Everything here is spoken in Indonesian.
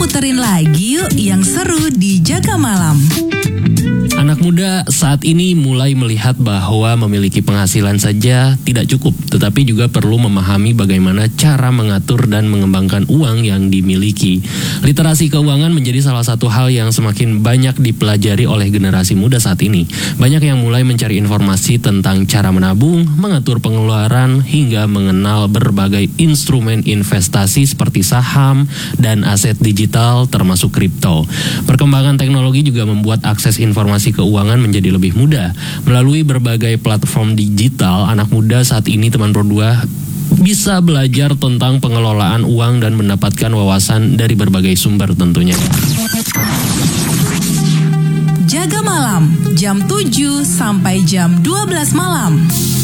puterin lagi yuk yang seru di Jaga Malam. Anak muda saat ini mulai melihat bahwa memiliki penghasilan saja tidak cukup, tetapi juga perlu memahami bagaimana cara mengatur dan mengembangkan uang yang dimiliki. Literasi keuangan menjadi salah satu hal yang semakin banyak dipelajari oleh generasi muda saat ini. Banyak yang mulai mencari informasi tentang cara menabung, mengatur pengeluaran, hingga mengenal berbagai instrumen investasi seperti saham dan aset digital termasuk kripto. Perkembangan teknologi juga membuat akses informasi keuangan menjadi lebih mudah. Melalui berbagai platform digital, anak muda saat ini teman Pro2 bisa belajar tentang pengelolaan uang dan mendapatkan wawasan dari berbagai sumber tentunya. Jaga Malam, jam 7 sampai jam 12 malam.